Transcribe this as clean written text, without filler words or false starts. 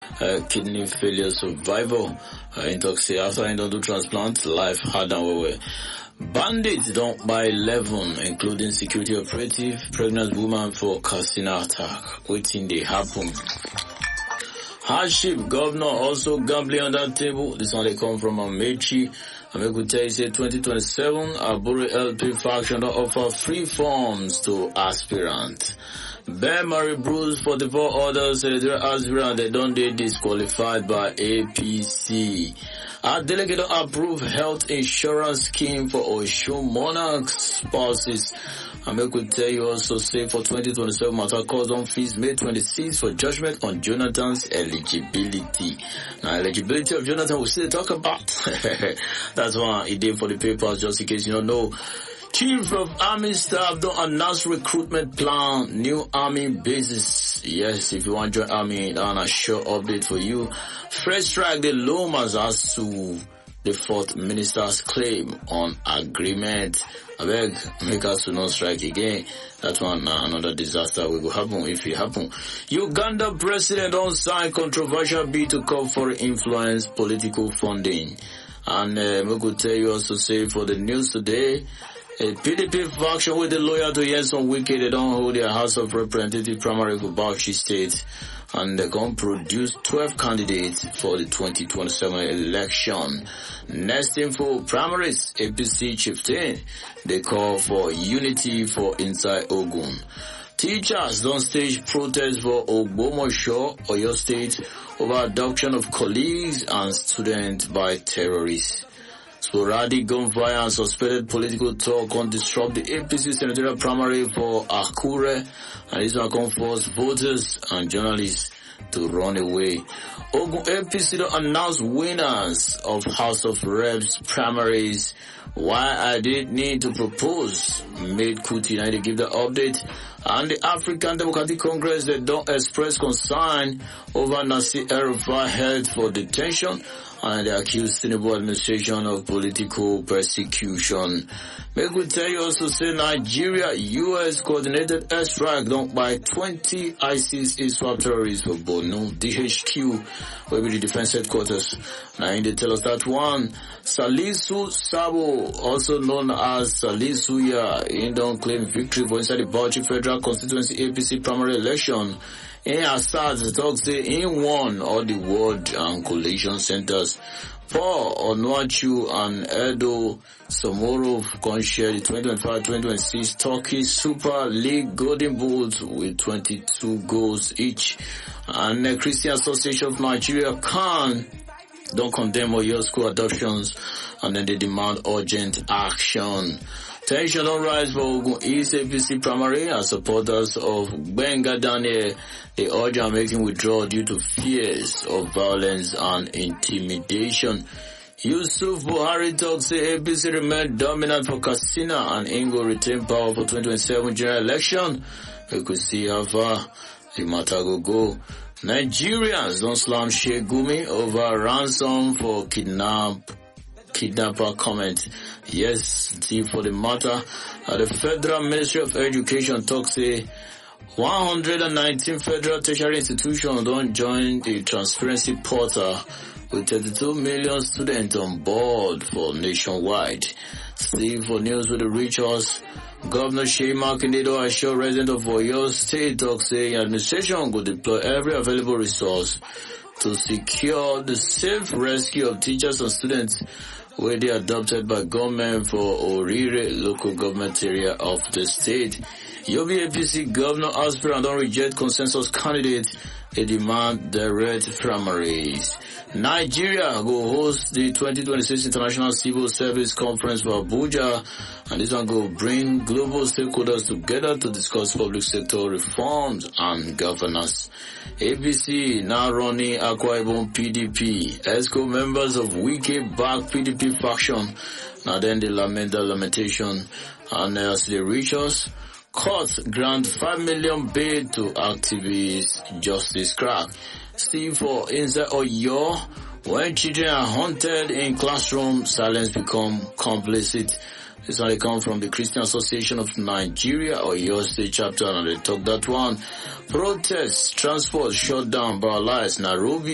kidney failure survivor. Intoxi after I don't do transplant, life hard and way. Bandits don't buy 11, including security operative, pregnant woman for casino attack. Waiting they happen. Hardship, governor also gambling on that table. This one they come from Amechi. Ameku tell you say 2027, Aburi LP faction don't offer free forms to aspirants. Ben Mary Bruce 44 others senatorial aspirants they don't get disqualified by APC. Our delegate approved health insurance scheme for Oshun monarch spouses. And we could tell you also say for 2027 matter calls on fees May 26 for judgment on Jonathan's eligibility. Now eligibility of Jonathan we'll still talk about. That's why he did for the papers just in case you don't know. Chief of Army Staff don't announce recruitment plan, new army bases. Yes, if you want to join army, on a short update for you. Fresh strike the Lomas as to the fourth minister's claim on agreement. I beg, make us to not strike again. That one, another disaster will happen if it happen. Uganda president don't sign controversial bill to call for influence political funding. And we could tell you also say for the news today, a PDP faction with the lawyer to Yenson Wike, they don't hold their House of Representatives primary for Bauchi State. And they're going to produce 12 candidates for the 2027 election. Next info, primaries, APC chieftain. They call for unity for inside Ogun. Teachers don't stage protest for Ogbomosho, Oyo State, over adoption of colleagues and students by terrorists. Sporadic gunfire and suspended political talk can disrupt the APC senatorial primary for Akure, and this one can force voters and journalists to run away. Ogun APC don't announce winners of House of Reps primaries. Why I did need to propose made Kuti and they give the update. And the African Democratic Congress they don't express concern over Nasir El-Rufai held for detention, and they accuse Tinubu administration of political persecution. Make we tell you also say Nigeria, US coordinated airstrike don't buy 20 ISIS ISWAP terrorists for Borno, DHQ, where be the defense headquarters. Now they tell us that one, Salisu Sabo, also known as Salisuya, he don't claim victory for inside the Bauchi Federal Constituency APC primary election. In Assad, the talk say he won all the world and collation centers. Paul Onuachu and Edo Somorov can share the 2025-2026 Turkey Super League Golden Boots with 22 goals each. And the Christian Association of Nigeria don't condemn Oyo school adoptions, and then they demand urgent action. Tension don't rise for Ogun East APC primary as supporters of Benga Daniel. They urge are making withdrawal due to fears of violence and intimidation. Yusuf Buhari talks say APC remain dominant for Katsina and Ingo retain power for 2027 general election. We could see how far the matter will go. Nigerians don't slam Sheikh Gumi over ransom for kidnapper comment. Yes, see for the matter. The Federal Ministry of Education talks say 119 federal tertiary institutions don't join the transparency portal with 32 million students on board for nationwide. Steve for news with the reach us. Governor Sheyi Makinde assure residents of Oyo State talks saying administration will deploy every available resource to secure the safe rescue of teachers and students where they adopted by government for Orire local government area of the state. Yobe APC governor aspirant don't reject consensus candidate. They demand direct primaries. Nigeria will host the 2026 International Civil Service Conference for Abuja, and this one will bring global stakeholders together to discuss public sector reforms and governance. APC now running Akwa Ibom PDP. ESCO members of Wike back PDP faction. Now then they lament the lamentation, and as they reach us, court grant 5 million bail to activists Justice Crack. Steve for inside Oyo, when children are haunted in classroom, silence become complicit. This one they come from the Christian Association of Nigeria, Oyo State chapter, and they talk that one. Protests, transport shut down, paralyzed, Nairobi